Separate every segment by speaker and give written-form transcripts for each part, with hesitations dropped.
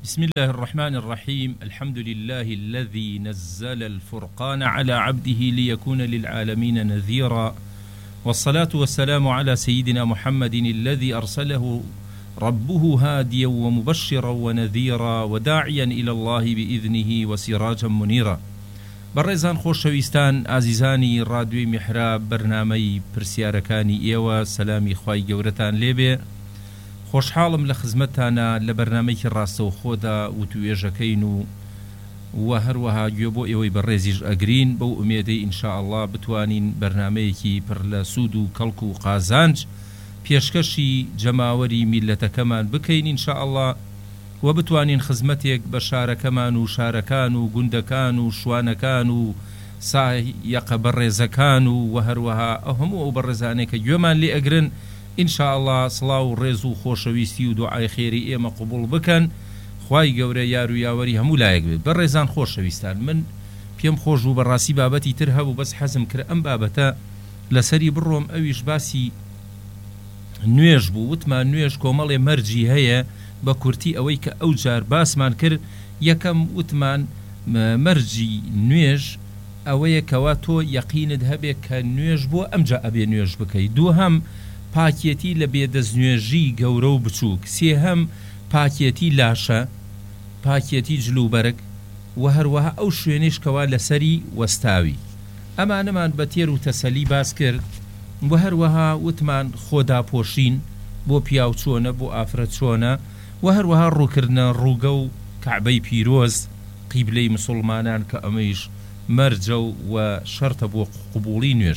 Speaker 1: بسم الله الرحمن الرحيم. الحمد لله الذي نزل الفرقان على عبده ليكون للعالمين نذيرا، والصلاة والسلام على سيدنا محمد الذي أرسله ربه هاديا ومبشرا ونذيرا وداعيا إلى الله بإذنه وسراجا منيرا. بەڕێزان خۆشەویستان ئازیزانی ڕادیۆی میحراب بەرنامەی پرسیارەکانی ئێوە سەلامی خوای گەورەتان لێبێ. خۆشحاڵم لە خزمەتتانە لە بەرنامەیەکی ڕاستەوخۆدا وتوێژەکەین و هەروەها گوێ بۆ ئێوەی بەڕێزیش ئەگرین بەو ئومێدەی ئینشاءالله بتوانین بەرنامەیەکی پڕ لە سوود و کەڵک و قازانج پێشکەشی جەماوەری میلەتەکەمان بکەین ئینشاءالله و بتوانین خزمەتێک بە شارەکەمان و شارەکان و گوندەکان و شوانەکان و سایەقە بەڕێزەکان و هەروەها ئەو هەموو ئەو بەڕێزانەی کە گوێمان لێ ئەگرن ئینشاءالله سڵاو و ڕێز و خۆشەویستی و دوعای خێری ئێمە قبول بکەن. خوای گەورە یار و یاوەری هەموو لایەک بێت. بەڕێزان خۆشەویستان، من پێم خۆش و بەڕاستی بابەتی تر هەبوو بەس حەزم کرد ئەم بابەتە لەسەری بڕۆم. ئەویش باسی نوێژ بوو. وتمان نوێژ کۆمەڵێ مەرجی هەیە بە کورتی ئەوەی کە ئەو جار باسمان کرد. یەکەم وتمان مەرجی نوێژ ئەوەیە کەوا تۆ یەقینت هەبێ کە نوێژ بۆ ئەمجا ئەبێ نوێژ بکەیت. دووهەم پاکێتی لە بێدەستنوێژی گەورە و بچووک. سێهەم پاکێتی لاشە، پاکێتی جلوبەرگ و هەروەها ئەو شوێنش کەوا لەسەری وەستاوی. ئەمانەمان بە تێر و تەسەلی باس کرد و هەروەها وتمان خۆداپۆشین بۆ پیاو چۆنە، بۆ ئافرەت چۆنە و هەروەها ڕووکردنە ڕووگە و کەعبەی پیرۆز قیبلەی مسڵمانان کە ئەمەیش مەرجە و شەرتە بۆ قبوڵی نوێژ.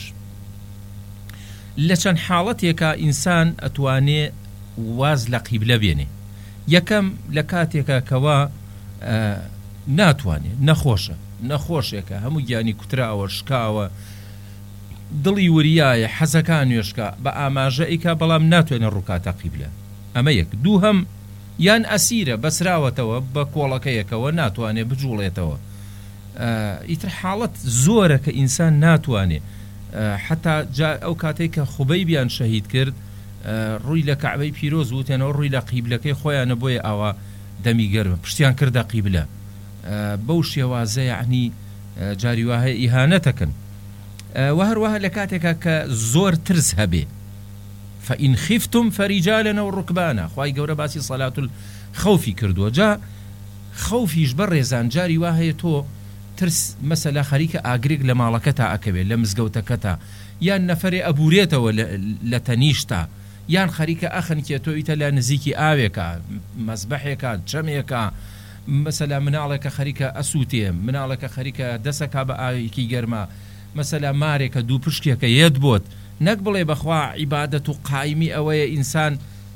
Speaker 1: لە چەند حاڵەتێکە ئینسان ئەتوانێ واز لە قیبلە بێنێ. یەکەم لە کاتێکە کەوا ناتوانێ، نەخۆشێکە، هەموو گیانی کوتراوە، شکاوە، دڵی وریایە، حەزەکان نوێشکە بە ئاماژە ئیکا بەڵام ناتوانێت ڕووکاتە قیبلە. ئەمە یەک. دووهەم یان ئەسیرە بەسراوەتەوە بە کۆڵەکەیەکەوە ناتوانێت بجوڵێتەوە. ئیتر حاڵەت زۆرە کە ئینسان ناتوانێت. حتا ئەو کاتێک کە خوبەیبیان شەهید کرد ڕووی لە کەعبەی پیرۆز وتێنەوە ڕووی لە قیبلەکەی خۆیانە بۆیە ئاوا دەمی گەرمە پشتیان کردە قیبلە. بەو شێوازە یعنی جاری وهەیە ئیهانەتەکەن. و هەروەها لە کاتێکە کە زۆر ترس هەبێ فإن خفتم فرجالا و ڕوکبانە. خوای گەورە باسی سەلات الخەوفی کردووە. جا خەوفیش بەڕێزان جاری وهەیە تۆ ترس مەسەلا خەریکە ئاگرێک لە ماڵەکەتا ئەکەوێت، لە مزگەوتەکەتا، یان نەفەرێ ئەبورێتەوە لە تەنیشتا، یان خەریکە ئەخەنکێتۆیتە لە نزیکی ئاوێکە، مەزبەحێکە، جەمێکە، مەسەلا مناڵێکە خەریکە ئەسووتێ، مناڵێکە خەریکە دەسەکا بە ئاوێکی گەرما، مەسەلا مارێکە دوو پشکێکە یەت بۆت. نەک بڵێ بەخوا عیبادەت و قایمی ئەوەیە ئینسان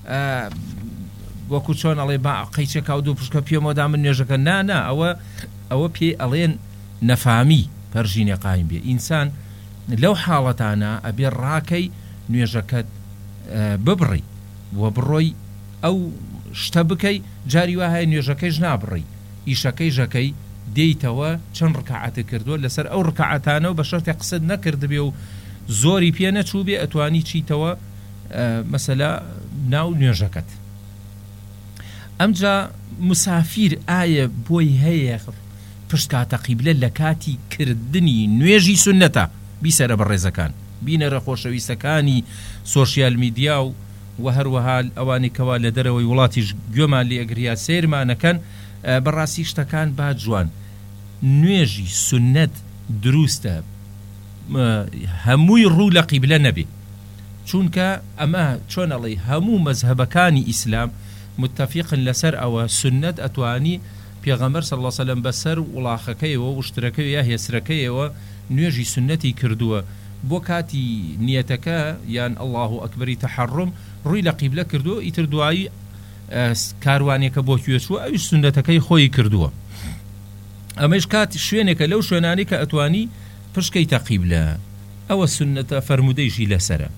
Speaker 1: وەکو چۆن ئەڵێ با قەیچێکا و دوو پشکە پێمەدا من نوێژەکە نا ئەوە پێ ئەڵێن نەفامی پەرژینێ قایم بێ. ئینسان لەو حاڵەتانە ئەبێ ڕاکەی نوێژەکەت ببڕی و بڕۆی ئەو شتە بکەی. جاری وهەیە نوێژەکەیش نابڕی، ئیشەکەی ژەکەی دێیتەوە چەند ڕکعاتە کردووە لەسەر ئەو ڕکعاتانەوە بە شەرتی قسەت نەکرد بێ و زۆری پێ نەچوو بێ ئەتوانی چیتەوە مەسەلا ناو نوێژەکەت. ئەمجا مسافیر ئایا بۆی هەیە پشتکاتە قیبلە لە کاتی کردنی نوێژی سونەتە؟ بیسەرە بەڕێزەکان، بینەرە خۆشەویستەکانی سۆشیال میدیا و هەروەها ئەوانی کەوا لە دەرەوەی وڵاتیش گوێمان لێ ئەگریا سیرمانەکەن. بەڕاستی شتەکان با جوان. نوێژی سونەت دروستە هەمووی ڕوو لە قیبلە نەبێ، چونکە ئەمە چۆن ئەڵێ هەموو مەزهەبەکانی ئیسلام متفقن لەسەر ئەوە سونەت ئەتوانی پێغەمبەر صلی الله علیه وسلم بەسەر وڵاخەکەیەوە وشترەکەی یا هێسرەکەیەوە نوێژی سونەتی کردووە. بۆ کاتی نیەتەکە یان الله ئەکبەری تەحەڕم ڕووی لە قیبلە کردووە، ئیتر دوایی کاروانێکە بۆ کوێچووە ئەویش سونەتەکەی خۆی کردووە. ئەمەش کات شوێنێکە لەو شوێنانی کە ئەتوانی پشکەیتە قیبلە. ئەوە سونەتە فەرمودەیشی لەسەرە.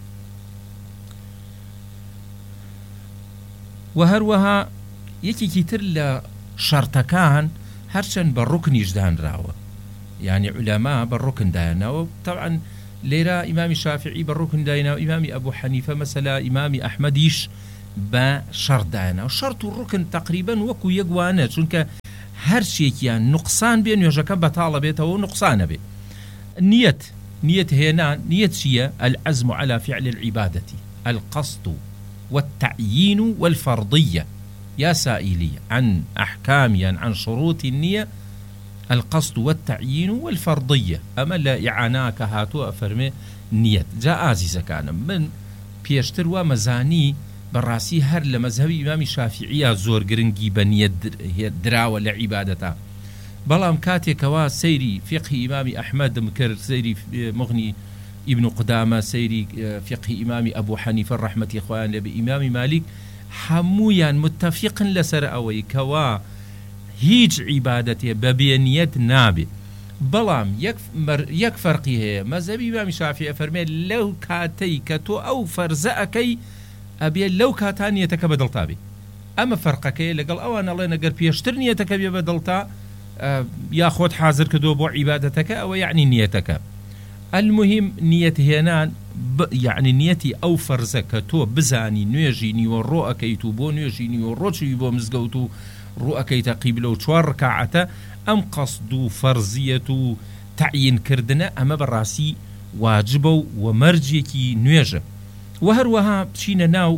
Speaker 1: و هەروەها یەکێکی تر لە شەرتەکان هەرچەند بە ڕوکنیش دانراوە، یعنی علەما بە ڕوکن دایانەوە. طبعا لێرە ئیمامی شافعی بە ڕوکن دایناوە، ئیمامی ئەبوو حەنیفە مەسەلا، ئیمامی ئەحمەدیش بە شەڕدایەنە و شەرت و ڕوکن تقریبا وەکو یەکوانە چونکە هەر شتێکیان نوقسان بێ نوێژەکە بەتاڵە بێتەوە و نوقسانە بێ نية هنا نية شيء العزم على فعل العبادة القصد والتعيين والفرضية يا سائلي عن أحكام عن شروط النية القصد والتعيين والفرضية أما لا إعاناك هاتو أفرمي نية جاء عزيزة كان من بيشتر ومزاني بالراسي هر لمذهب إمام الشافعي زور قرنقي بنية دراوة لعبادتها بەڵام کاتێکەوە سەیری فقهی ئیمامی ئەحمەدم کرد سەیری مغنی ئیبن قودامە سەیری فقهی ئیمامی ئەبوو حەنیفە ڕەحمەتی خۆیان لێبێ ئیمامی مالیک هەموویان متتەفیقن لەسەر ئەوەی کەوا هیچ عیبادەتێ بە بێنیەت نابێ بەڵام یەک فەرقی هەیە مەذهبی ئیمامی شافعی فەرمێ لەو کاتەی کە تۆ ئەو فەرزە ئەەکەی ئەبێ لەو کاتان نیەتەکە بەدڵتا بێ ئەمە فەرقەکەی لەگەڵ ئەوان ئەڵێن ئەگەر پێشتر نیەتەکە بێ بەدڵتا يا خود حاضر كدو بو عبادتك أو يعني نيتك المهم نية هنان يعني نيتي أو فرزك تو بزاني نيجيني والرؤى يتوبو نيجيني والرؤى يبو مزقوتو رؤى تقيبلو شوار ركعته أم قصدو فرزية تعيين كردنا أما براسي واجبو ومرجيكي نيجه وهروها بشينا ناو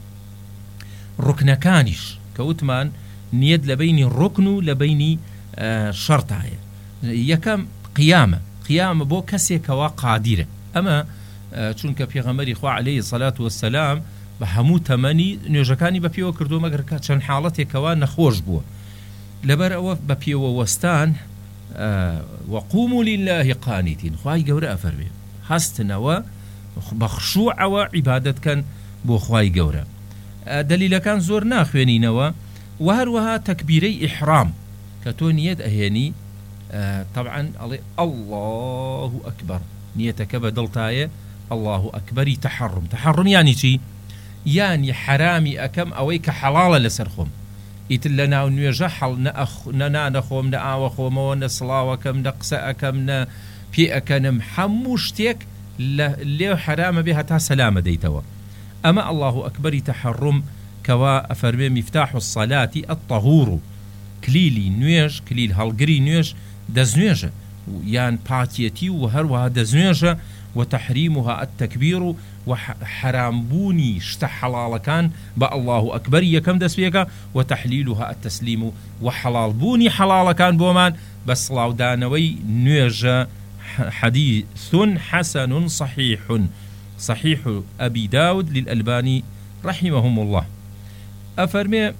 Speaker 1: ركنكانش كوتمان نيد لبيني الركن لبيني شرط هاي يكم قيامة بو كسيكوا قادرة أما چونك پیغمبری خوا عليه الصلاة والسلام بهمو تمني نيوجكاني بپیو کردو مگر چند حالتێکەوە نەخۆش بووە لەبەر ئەوە بەپیوە وەستان وقوموا لله قانتين خوای گەورە ئەفەرمێ هەستنەوە بەخشوعەوە عیبادەتکەن بۆ خوای گەورە دلیلەکان زۆر ناخوێنینەوە و هەروەها تەکبیرەی ئیحرام کە تۆ نیەت ئەهێنی طبعا الله أكبر نيتك بدلتاية الله أكبر تحرم يعني شي يعني حرامي أكم أويك حلال لسرخم يتلنا ونيجا حل ننا نخوم نآوى خوم ونصلا وكم نقسا أكم نا في أكنم حموشتك اللي حرام بها تا سلامة ديتوا أما الله أكبر تحرم كوا أفرمي مفتاح الصلاة الطهور كليلي نويج كليل هالقري نويج دزنويجة يان باتيتي وهروها دزنويجة وتحريمها التكبير وحرام بوني حلال كان با الله أكبر يكم دسبيك وتحليلها التسليم وحلال بوني حلال كان بومان بس الله دانوي نويجة حديث حسن صحيح أبي داود للألباني رحمهم الله أفرمي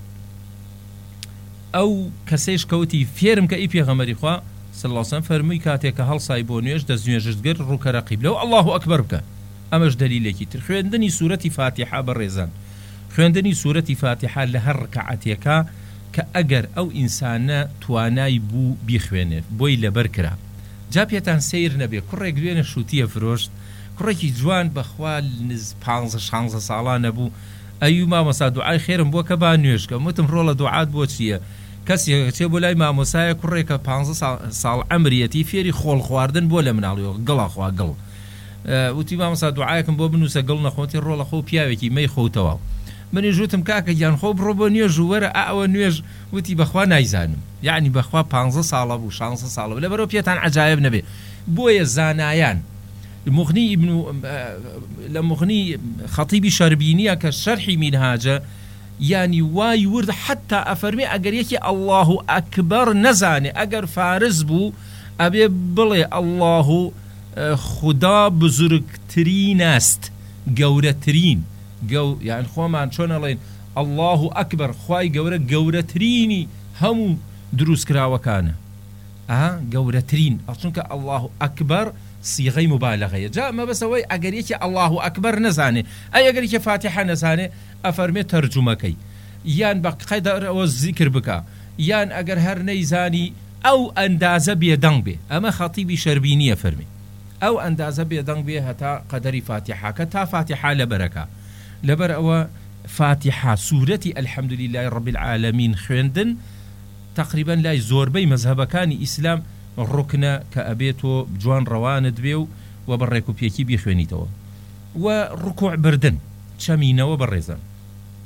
Speaker 1: أو كسيش كوتي فيرم كإيبي غمري خوا صلى الله عليه وسلم فرمي كاتيك هل صايبونيش دزنيش قر روك رقيب لو الله أكبر بك أمش دليلك خويندني سورة فاتحة بالرزان خويندني سورة فاتحة لهر ركعتك كأجر أو إنسان تواناي بو بيخوينه بوي لبركرا جابيتان سير نبي كرة جوين شوتيه فروشت كرة جوان بخوال نز 15 سالان أبو أيما مسا دعاء خيرم بو كبانيوش كمتم رولا دعاء بو چیه کسی چه بولای ما مسای کوڕێ کە 15 ساڵ عمريەتی فێری خۆڵ خواردن بۆ لە مناڵیەوە گڵا خوا گڵ وتی ما مسا دعاەکەم بۆ بنووسە گڵ نەخۆتی ڕۆڵە خۆ پیاوێکی مەی خۆتەوە منی ژوتم کاکە گیان خۆ بڕۆ بۆ نوێژ وەرە ئەوە نوێژ وتی بەخوا نایزانم یعنی بەخوا 15 ساڵە بوو 16 ساڵە لەبەرەوە پێتان عجایب نەبێ بۆیە زانایان مغني ابن لمغني خطيب شربينية كالشرح منهاجة يعني واي ورد حتى أفرمي أجر يكي الله أكبر نزاني أجر فارز بو أبي بلي الله خدا بزرگ ترين است جورة ترين جو يعني خوما شون الله أكبر خواي جورة تريني هم دروس كرا وكان جورة ترين أصلاً الله أكبر صيغه مبالغه جاء ما بس وي اگر يكي الله اكبر نزاني اي اگر يكي فاتحه نزاني افرمي ترجمكي يان بقدر والذكر بك يان اگر هر نيزاني او اندازه بيدن به اما خطيبي شربينيه فرمي او اندازه بيدن به حتى قدر فاتحه كتا فاتحه لبر او فاتحه سوره الحمد لله رب العالمين خويندن تقريبا لا زوربي مذهبكاني اسلام الركنة كأبيتو بجوان رواند بيو وبريكو بيكي بيخوينيتو وركوع بردن شمينة وبريزان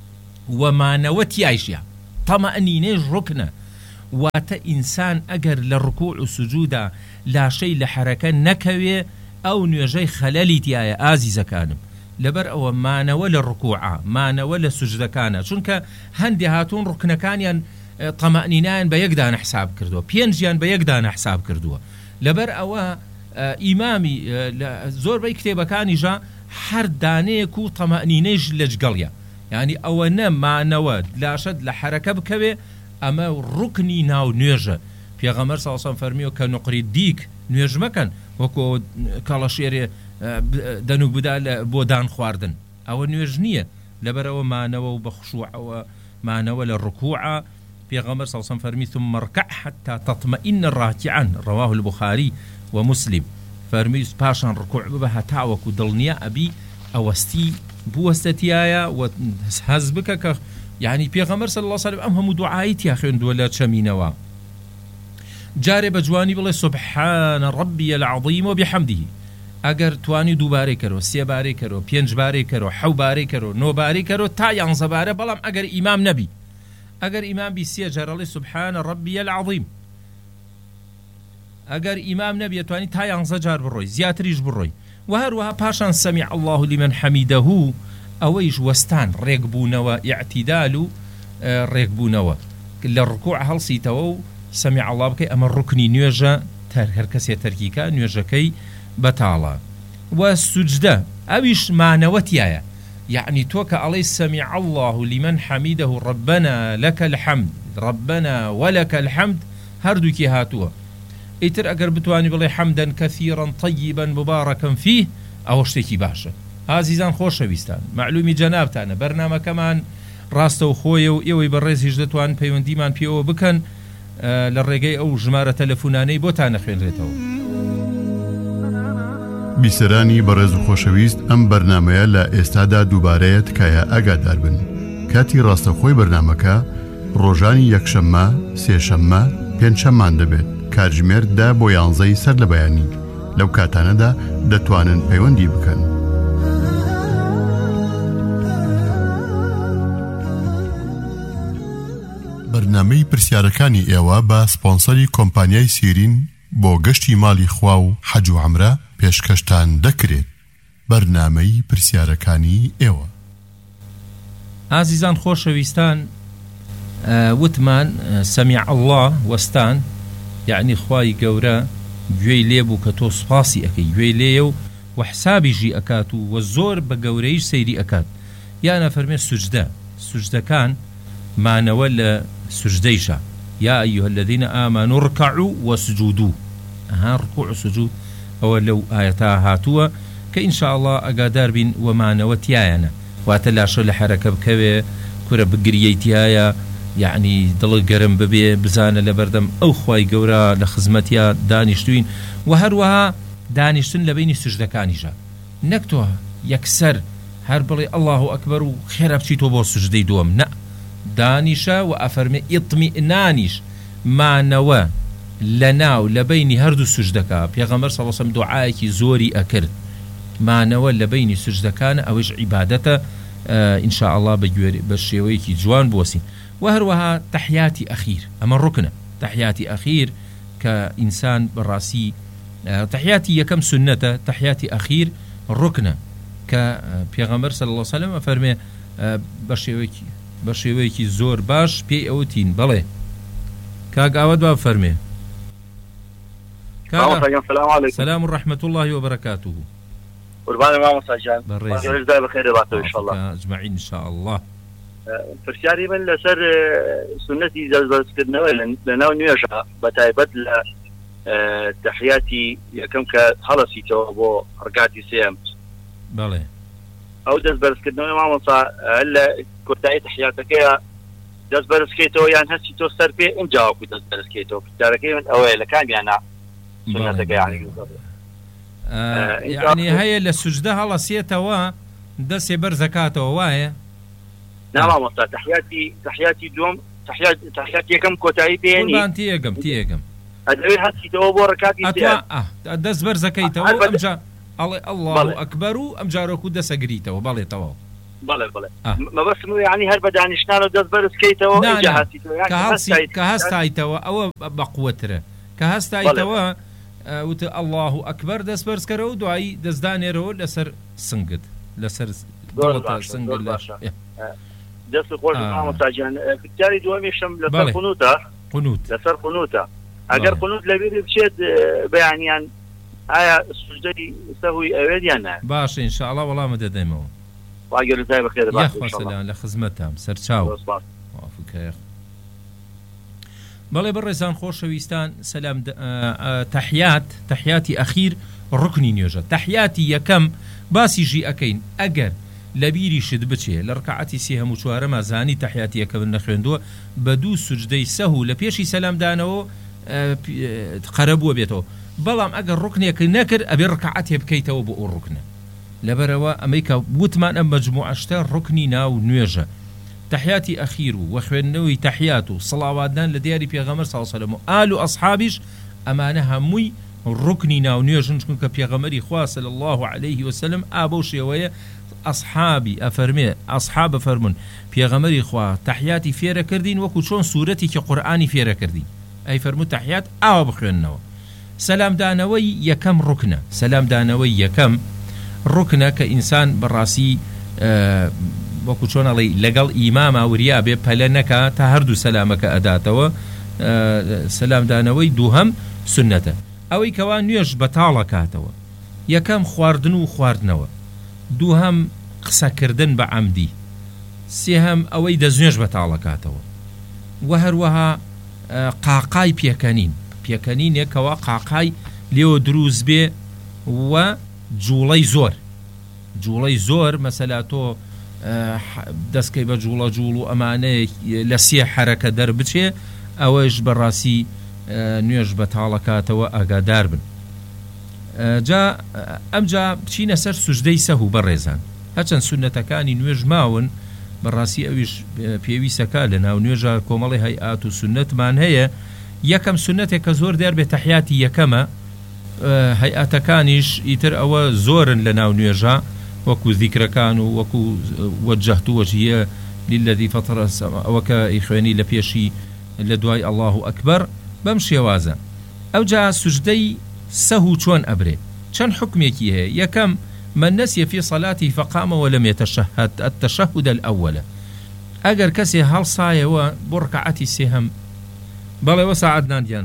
Speaker 1: ومانەوە تیایشە. تەمەئەنینەش ڕوکنە، واتە ئینسان ئەگەر لە ڕکوع و سوجودا لاشەی لە حەرەکە نەکەوێ ئەو نوێژەی خەلەلی تایە. ئازیزەکانم، لەبەر ئەوە مانەوە لە ڕکوعە، مانەوە لە سوجدەکانە، چونکە هەندێ هاتوون ڕوکنەکانیان تەمەئەنینایان بە یەکدانە حساب کردووە، پێنجیان بە یەکدانە حساب کردووە. لەبەر ئەوە ئیمامی زۆربەی کتێبەکانیژە هەر دانەیەک و تەمەئەنینەیش لەجگەڵیە، یعنی ئەوە نەمانەوە لاشەت لە حەرەکە بکەوێ، ئەمە ڕوکنی ناو نوێژە. پێغەمبەر صلی الله علیه و سلم فەرمیوە کە نوقری دیک نوێژ مەکەن وەکو کەڵەشێرێ دەنو بدا بۆ دان خواردن، ئەوە نوێژ نییە. لەبەرەوە مانەوە و بە خوشوعەوە مانەوە لە ڕکوعە. پێغەمبەر صلی الله علیه و سلم فەرمی ثم اركع حتى تطمئن راكعا، رواه البخاري ومسلم. فەرمی پاشان ڕکوع ببە هەتاوەکو دڵنیا ئەبی ئەوەستی بوەستەتیایە و هەز بکە کە یعنی پێغەمبەر صلی الله علیه و سلم ئەم هەموو دوعایی تیا خوێندووە لە چەمینەوە. جارێ بە جوانی بڵێ سبحان ربي العظيم وبحمده، ئەگەر توانی دووبارەی کەرەوە، سێبارەی کەرەوە، پێنجبارەی کەرەوە، حەوبارەی کەرەوە، نۆبارەی کەرەوە تا 11 بارە. بەڵام ئەگەر ئیمام نەبی، ئەگەر ئیمام بی سێ جارەڵێ سبحان ربي العظيم، ئەگەر ئیمام نەبی توانی تا 11 جار بڕۆی، زیاتریش بڕۆی. و هەروەها پاشان سەمیع الله لمن حەمیدەهو، ئەوەیش وەستان ڕێکبوونەوە، ئیعتیدال و ڕێکبوونەوە لە ڕکوع هەڵسیتەوە و سەمیع الله بکەی. ئەمە ڕوکنی نوێژە، هەر کەسێ تەرکیکە نوێژەکەی بەتاڵە. و سوجدە ئەویش مانەوەتیایە، یعنی تۆ کە ئەڵێی سەمیع الله لمن حەمیدەهو ربنا لك الحمد ربنا ولك الحمد، هەردووکی هاتووە. ئیتر ئەگەر بتوانی بڵێ حەمدەن کەثیرەن طەیبەن مبارەکەن فیه، ئەوە شتێکی باشە. ئازیزان خۆشەویستان، معلومی جەنابتانە بەرنامەکەمان ڕاستە و خۆیە و ئێوەی بەڕێز هیچ دەتوان پەیوەندیمان پێوە بکەن لە ڕێگەی ئەو ژمارە تەلەفۆنانەی بۆتان نەخوێنرێتەوە.
Speaker 2: بیسەرانی بەڕێز و خۆشەویست، ئەم بەرنامەیە لە ئێستادا دووبارەیە تکایە ئاگادار بن. کاتی ڕاستەخۆی بەرنامەکە ڕۆژانی یەکشەممە، سێشەممە، پێنجشەممان دەبێت. کاتژمێر 10 بۆ 11 سەر لە بەیانی. لەو کاتانەدا دەتوانن پەیوەندی بکەن. بەرنامەی پرسیارەکانی ئێوە بە سپۆنسەری کۆمپانیای سیرین بۆ گەشتی ماڵی خوا و حەج و عەمرە پێشکەشتان دەکرێت. بەرنامەی پرسیارەکانی ئێوە.
Speaker 1: ئازیزان خۆشەویستان، وتمان سەمیع الله وەستان، یعنی خوای گەورە گوێی لێبوو کە تۆ سوپاسی ئەەکەی، گوێی لێیە و حسابیژی ئەکات و زۆر بە گەورەیش سەیری ئەکات. یانە فەرمێ سوجدە، سوجدەکان مانەوە لە سوجدەیشە. یا ئەیها الذین ئامنوا اركعوا واسجدوا، ڕکوع و سوجود ئەوە لەو ئاەتا هاتووە کە ئینشاء الله ئەگادار بین وەمانەوە تیایەنە، واتە لاشە لە حەرەکە بکەوێ، کورە بگریەی تایە، یعنی دڵ گەرم ببێ، بزانە لە بەردەم ئەو خوای گەورە لە خزمەتیا دانیشتوین. و هەروەها دانیشتن لە بینی سوجدەکانیشە، نەک تۆ یەکسەر هەر بڵێ الله ئەکبەر و خێرا بچیتۆ بۆ سوجدەی دووەم، نە، دانیشە و ئەفەرمێ ئیطمیئنانیش مانەوە لە ناو لە بینی هەردوو سوجدەکە. پێغەمبەر صلی الله علیه و سلم دوعایەکی زۆری ئەکرد، مانەوە لە بینی سوجدەکانە، ئەوەش عیبادەتە ئینشاء الله بە شێوەیەکی جوان بوەسین. و هەروەها تەحیاتی ئەخیر، ئەمە ڕوکنە، تەحیاتی ئەخیر کە ئینسان بەڕاستی تەحیاتی یەکەم سنەتە، تەحیاتی ئەخیر ڕوکنە کە پێغەمبەر صلی الله علیه و سلم ئەفەرمێ بە شێوەیەکی زۆر باش پێی ئەوتین. بەڵێ کاک ئاوەت با فەرمێ. سلام ورحمة الله وبركاته.
Speaker 3: قربان ما مساجان بەڕێز دا بەخێر دەباتەوە ئینشاءالله
Speaker 1: ئەجمەعین ئینشاءالله.
Speaker 3: پرسیاری من لەسەر سنەتی دەستبەرزکردنەوە لە ناو نوێژە، بەتایبەت لە تەحیاتی یەکەم کە هەڵەسیتەوە بۆ ڕکاتی سێم.
Speaker 1: بەڵێ
Speaker 3: ئەو دەستبەرزکردنەوەی مامۆستا لە کۆتایی تەحیاتەکەیە دەستبەرزکەیتەوە یان هەستی تۆ سەر پێ ئەمجاوەکو دەستبەرزکەیتەوە. پرسیارەکەی من ئەوەیە لە کامیانە سنەتەکە
Speaker 1: یعنی هەیە لە سوجدە هەڵەسێتەوە دەستێ بەرزەکاتەوە، وایە؟
Speaker 3: نامامۆستا تەحیاتی دووەم، تەحیات یەکەم کۆتایی پێێنی
Speaker 1: تێگەم
Speaker 3: ئەدەوێت هەستیتەوە بۆ ڕکاتی
Speaker 1: دەست بەرزەکەیتەوە، ئەمجا ئەڵێ الله ئەکبەر و ئەم جارۆکو دەسەگریتەوە. بەڵێ تەواو
Speaker 3: بەڵێ مەبەستم یعنی هەر بە دانیشتنانە دەست بەرز کەیتەوە
Speaker 1: کە هەستایتەوە ئەوە بەقووەترە کە هەستایتەوە وتە الله ئەکبەر دەست بەرزکەرەوە و دوایی دەستدانێرەوە لەسەر سنگت لەسەر سنگت
Speaker 3: دەست خۆش مامۆستاجان پرسیاری دووەمیشم لەسەر قونوت لەسەر قونوتە ئەگەر قونوت لەبێ بچێت بەیانیان ئایا سوجدەی سەهوی ئەوێت یان نا
Speaker 1: باشە ئینشاءڵڵا وەڵامە دەدەمەوە
Speaker 3: واگەرزای بەخێر
Speaker 1: یەخواسەلام لە خزمەتام سەرچاو وافکەیە بەڵێ بەڕێزان خۆشەویستان سەلام تەحیاتی ئەخیر ڕوکنی نوێژە تەحیاتی یەکەم باسیژی ئەکەین ئەگەر لە بیریشت بچێ لە ڕکعەتی سێهەم و چوارەمە زانی تەحیاتی یەکەم نەخوێندووە بە دوو سوجدەی سەهو لە پێشی سەلامدانەوە قەرەبووە بێتەوە بەڵام ئەگەر ڕوکنێک نەکرد ئەبێ ڕکعەتێ بکەیتەوە بۆ ئەو ڕوکنە لەبەرەوە ئەمریکا وتمان ئەم مەجموعەشتە ڕوکنی ناو نوێژە تحیاتی ئەخیر و خوێندنەوەی تحیات و سڵاواتدان لە دیاری پێغەمبەر صلی الله علیه و سلم و ئال و ئەصحابیش ئەمانە هەمووی ڕوکنی ناو نوێژن چونکە پێغەمبەری خوا صلی الله علیه و سلم ئابەو شێوەیە ئەصحاب فەرمون پێغەمبەری خوا تحیاتی فێرە کردین وەکو چۆن سوورەتی کە قورئانی فێرە کردین ئەی فەرموو تحیات ئاوا بخوێننەوە سەلامدانەوەی یەکەم ڕوکنە سەلامدانەوەی یەکەم ڕوکنە کە ئینسان بەڕاستی وەکو چۆنەڵی لەگەڵ ئیمامە وریا بێ پەلە نەکا تا هەردوو سەلامەکە ئەداتەوە سەلامدانەوەی دووهەم سنەتە ئەوەی کەوا نوێژ بەتاڵە کاتەوە یەکەم خواردن و خواردنەوە دووهەم قسەکردن بە عەمدی سێهەم ئەوەی دەستنوێژ بەتاڵە کاتەوە و هەروەها قاقای پێکەنینێکەوە قاقای لێوە دروست بێ و جوڵەی زۆر مەسەلا تۆ دەستکەی بە جوڵە جوڵ و ئەمانەیە لە سێ حرەکە دەربچێ ئەوەش بەڕاستی نوێژ بەتاڵەکاتەوە ئاگادار بن ئەمجا بچینە سەر سوژدەی سەهو بەڕێزان هەچەند سونەتەکانی نوێژ ماون بەڕاستی ئەویش پێویستەکە لە ناو نوێژە کۆمەڵی هەیئات و سونەتمان هەیە یەکەم سونەتێک کە زۆر دەربێت تەحیاتی یەکەمە هەیئاتەکانیش ئیتر ئەوە زۆرن لە ناو نوێژە وەکو ذیکرەکان و وەکو وەجهت وەجهیە للذی فەطر ئەوە کە ئیخوێنی لە پێشی لە دوای الله ئەکبەر بەم شێوازە ئەوجا سوجدەی سەهو چۆن ئەبرێ چەند حکمێکی هەیە یەکەم من نسي في صلاته فقام ولم يتشهد التشهد الأول أجر كسي هل صايا بركعتي سهم بلى وسعدنا ديان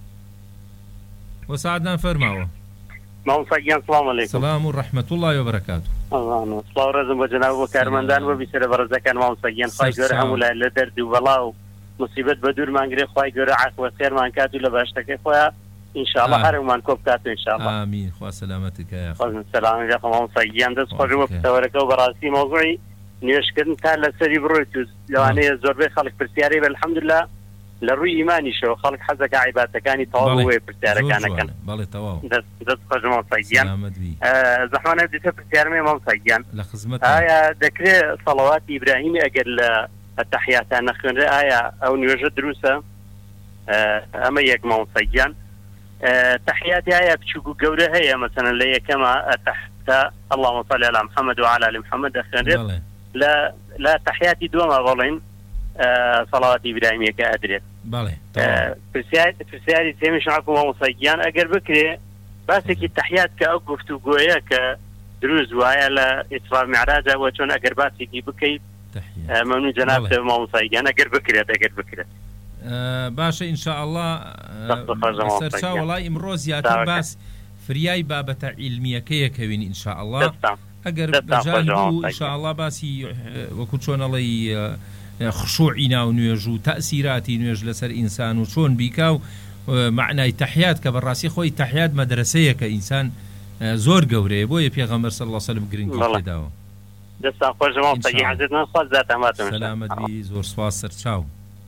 Speaker 1: وسعدنا فرماوه
Speaker 4: مام سجين السلام عليكم
Speaker 1: السلام ورحمة الله وبركاته
Speaker 4: الله صلاة رزم وجناب وكارمندان وبيسر برزكان مام سجين خاي جرهم ولا لدرد ولا مصيبة بدور ما نقري خاي جرع عقب خير ما نكاتو لباشتك خويا إن شاء الله هرم ما نكوب كاتو إن شاء الله
Speaker 1: آمين خوا سلامتك يا أخي
Speaker 4: السلام عليكم مام سجين دس خرجوا بتورك وبراسي موضوعي نيشكن تالا سري بروتوس لو أنا زربي خلق برسياري بالحمد لله لروي إيماني شو خلق حزك عبادة كاني طاوة برسيارة كان
Speaker 1: بالي طواو
Speaker 4: دس خرجوا مام سجين زحمة بدي برسيارة مام سجين
Speaker 1: لخدمتك
Speaker 4: ذكر صلوات إبراهيم أجل التحيات نخن آية أو نوجد دروسة أما يك مام سجين تحياتي آية بتشوفوا جورها هي مثلا اللي كما تحت اللهم صل على محمد وعلى آل محمد أخيرا لا تحياتي دوما ظلين صلوات إبراهيمية كأدريت
Speaker 1: بالي
Speaker 4: في سياري تيمش معكم مام سجين أجر بكري بس كي التحيات كأوقف توجويا كدروز وهاي لا إسراء معراجة وشون أجر بس كي بكي ممنون جناب مام سجين أجر بكري
Speaker 1: باشە ئینشاءالله سەرچا وڵای ئمڕۆ زیاتر باس فریای بابەتە عیلمیەکەیەکەوین ئینشاءالله ئەگەر بەجان بوو ئینشاءالله باسی وەکو چۆنەڵی خشوعی ناو نوێژ و تەئسیراتی نوێژ لەسەر ئینسان و چۆن بیکا و معنای تەحیات کە بەڕاستی خۆی تەحیات مەدرسەیەکە ئینسان زۆر گەورەیە بۆیە پێغەمبەر صلی الله علیه و سلم گرنگی پێداوە
Speaker 4: دەستان خۆش مام سەگی حەزتان خۆش زاتەماتم
Speaker 1: سەلامەت بی زۆر سواس سەرچاو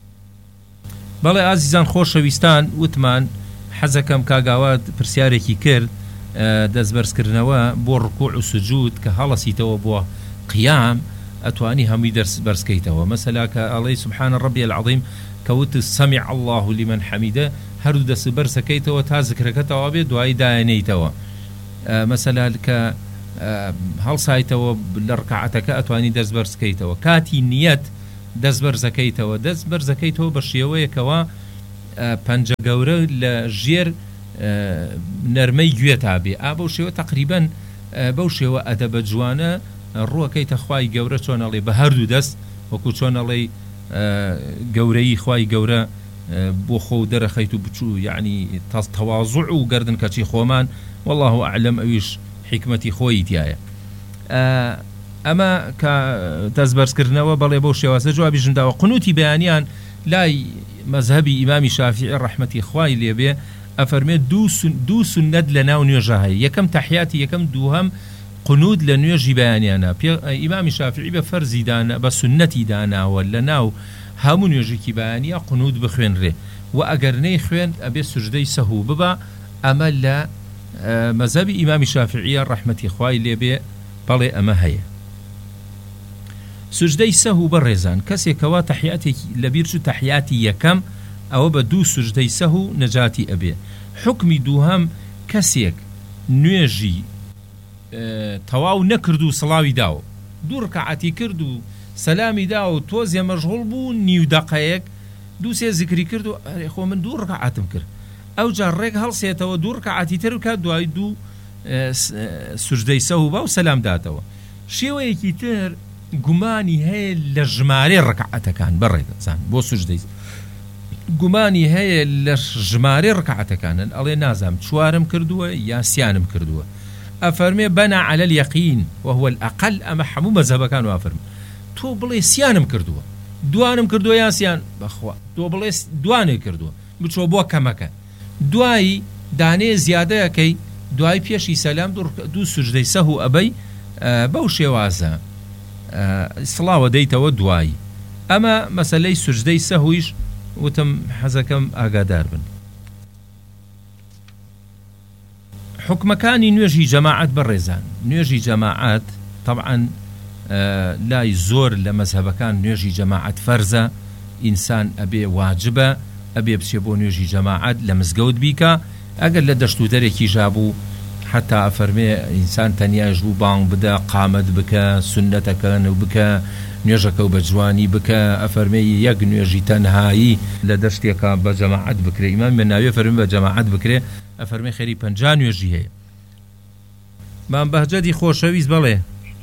Speaker 1: بەڵێ ئازیزان خۆشەویستان وتمان حەزەکەم کاگاوات پرسیارێکی کرد دەستبەرزکردنەوە بۆ ڕکوع و سجود کە هەڵەسیتەوە بۆ قیام ئەتوانی هەمووی دەرس بەرزکەیتەوە مەسەلا کە ئەڵێی سبحان ربي العظيم کەوت سمع الله لمن حميده هەردوو دەست بەرزەکەیتەوە تا ذکرەکە تەواو بێت دوایی دایەنەیتەوە مەسەلا کە هەڵسایتەوە لە ڕکعەتەکە ئەتوانی دەست بەرزکەیتەوە کاتی نیەت دەست بەرزەکەیتەوە دەست بەرزەکەیتەوە بە شێوەیەکەوە پەنجە گەورە لە ژێر نەرمەی گوێ تا بێ بەو شێوە تقریبەن بەو شێوە ئەدەبە جوانە ڕووەکەیتە خوای گەورە چۆنەڵێ بە هەردوو دەست وەکو چۆنەڵێ گەورەی خوای گەورە بۆ خۆ دەرەخەیت و بچوو یعنی تەواضع و گەردن کەچی خۆمان والله ئەعلەم ئەویش حکمەتی خۆی تایە ئەمە کە دەستبەرزکردنەوە بەڵێ بەو شێوازە جوابی ژنداوە قنوتی بەیانیان لای مەذهبی ئیمامی شافعی ڕەحمەتی خوای لێبێ ئەفەرمێت دوو سنەت لە ناو نوێژە هەیە یەکەم تەحیاتی یەکەم دووهەم قنوت لە نوێژی بەیانیانە ئیمامی شافعی بە فەرزی دانا بە سنەتی داناوە لە ناو هەموو نوێژێکی بەیانیە قنوت بخوێنرێ و ئەگەر نەی خوێن ئەبێ سوژدەی سەهو ببە ئەمە لە مەذهبی ئیمامی شافعیە ڕەحمەتی خوای لێبێ بەڵێ ئەمە هەیە سوژدەی سەهو بە ڕێزان کەسێکەوە تەحیاتێکی لەبیر چوو تەحیاتی یەکەم ئەوە بە دوو سوژدەی سەهو نەجاتی ئەبێ حکمی دووهەم کەسێک نوێژی تەواو نەکرد و سڵاوی داوە دوو ڕکعەتی کرد و سەلامی دا و تۆزێ مەشغوڵ بوو نیو دەقەیەک دوو سێ زیکری کرد و خۆ من دوو ڕکعەتم کرد ئەو جار ڕێک هەڵسێتەوە دوو ڕکعەتی تر بکات دوای دوو سوژدەی سەهو با و سەلام داتەوە شێوەیەکی تر گومانی هەیە لە ژمارە ڕکعەتەکان بەڕێزان بۆ سوژدەی گومانی هەیە لە ژمارە ڕکعەتەکانن ئەڵێ نازام چوارم کردووە یا سیانم کردووە ئەفەرمێ بەنا عەلە اليەقین وهو الأقل ئەمە هەموو مەذهبەکان وافەرمێ تۆ بڵێ سیانم کردووە دوانم کردووە یا سیان بەخوا تۆ بڵێ دوانێ کردووە بچۆ بۆ کەمەکە دوایی دانێ زیادەیەکەی دوای پێشی سەلام دوو سوژدەی سەهو ئەبەی بەو شێوازە سڵاوە دەیتەوە دوایی ئەمە مەسەلەی سوژدەی سەهویش وتم حەزەکەم ئاگادار بن حکمەکانی نوێژی جەماعەت بەڕێزان نوێژی جەماعەت طبعا لای زۆر لە مەذهبەکان نوێژی جەماعەت فەرزە ئینسان ئەبێ واجبە ئەبێ بچێ بۆ نوێژی جەماعەت لە مزگەوت بیکە ئەگەر لە دەشت و دەرێکی ژابوو حتا ئەفەرمێ ئینسان تەنیاش بوو بانگ بدە قامەت بکە سنەتەکەن و بکە نوێژەکە و بە جوانی بکە ئەفەرمێ یەک نوێژی تەنهایی لە دەشتێکە بە جەماعەت بکرێ ئیمان بێناوێ فەرمێ بە جەماعەت بکرێ ئەفەرمێ خەری 50 نوێژی هەیە مام بەهجەتی خۆشەویست بەڵێ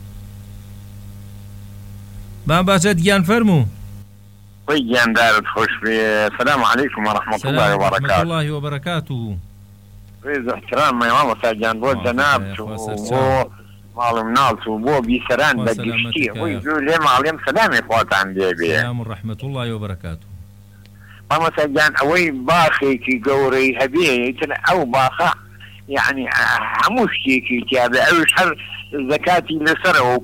Speaker 1: مام بەهجەت گیان فەرموو
Speaker 5: وي جان دارت خوش بي السلام عليكم ورحمة الله وبركاته
Speaker 1: ورحمة الله وبركاته
Speaker 5: ويز احترام ما يمام ساجان بو جناب بو معلوم نالت بو بيسران بديشتي ويزو لي معلم سلامي فوات عن بيبي
Speaker 1: السلام ورحمة الله وبركاته
Speaker 5: ماما ساجان اوي باخي كي قوري هبيه او باخا يعني حموشتي كي تيابي او شهر زكاتي لسره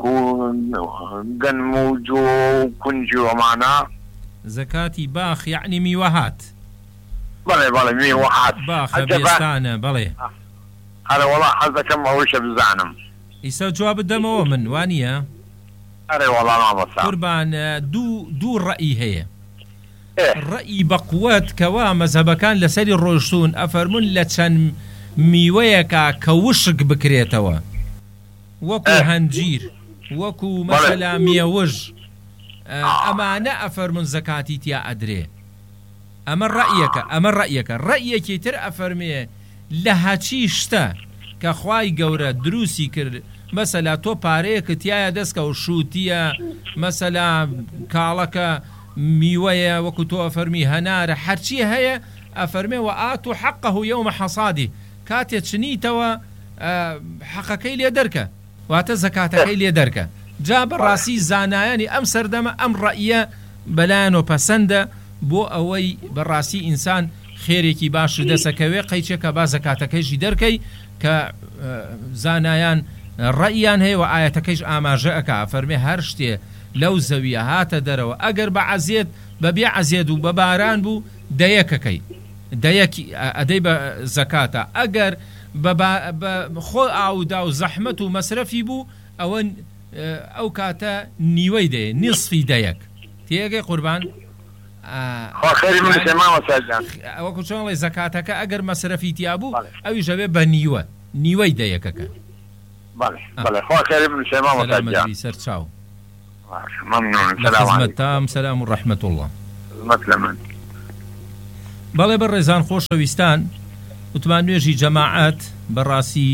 Speaker 5: قنموجو كنجو معنا
Speaker 1: زكاتي باخ يعني ميوهات
Speaker 5: بلي ميوهات
Speaker 1: باخ بيستانه بلي
Speaker 5: هذا والله حظكم اوش بزعنم
Speaker 1: يسوي جواب الدمو من وانيا
Speaker 5: أري والله ما بصع
Speaker 1: قربان دو الرأي هي الرأي بقوات كوا مذهب كان لسري الروشتون أفرمون لتشان ميويكا كوشك بكريتوا وكو هنجير وكو مثلا ميوج أما نأفر من زكاتي تيا أدري أما رأيك تر أفرمي لها چيشتا كخواي قورة دروسي كر مثلا تو پارەیە کە تایە دەستکە و شووتیە مەسەلا کاڵەکە میوەیە وەکو تۆ ئەفەرمی هەنارە هەرچی هەیە ئەفەرمێ و ئاتو حەقەهو یەومە حەسادی کاتێ چنیتەوە حەقەکەی لێ دەرکە واتە زەکاتەکەی لێ دەرکە جا بەڕاستی زانایانی ئەم سەردەمە ئەم ڕەئیە بەلایەن و پەسەندە بۆ ئەوەی بەڕاستی ئینسان خێرێکی باش دەسەکەوێ قەیچێکە با زەکاتەکەیشی دەرکەی کە زانایان ڕەئیان هەیە و ئاەتەکەیش ئاماژە ئەکا فەرمێ هەر شتێ لەو زەویە هاتە دەرەوە ئەگەر بە عەزیێت بەبێ عەزیێت و بە باران بوو دەیەکەکەی دەیەکی ئەدەی بە زەکاتە ئەگەر بە خۆ ئاودا و زەحمەت و مەسرەفی بوو ئەوە ئەو کاتە نیوەی دەیە نیصفی دەیەک تێگەی قوربان وەکو چۆنڵێ زەکاتەکە ئەگەر مەسرەفی تیا بوو ئەوی ژەوێ بە نیوەی دەیەکەکە
Speaker 5: بەڵێ خوا خێری من
Speaker 1: سلامەتی سەر چاو
Speaker 5: ممنون
Speaker 1: لە خزمەتتام سەلام و ڕەحمەت الله
Speaker 5: خزمەت لە من
Speaker 1: بەڵێ بەڕێزان خۆشەویستان وتمان نوێژی جەماعەت بەڕاستی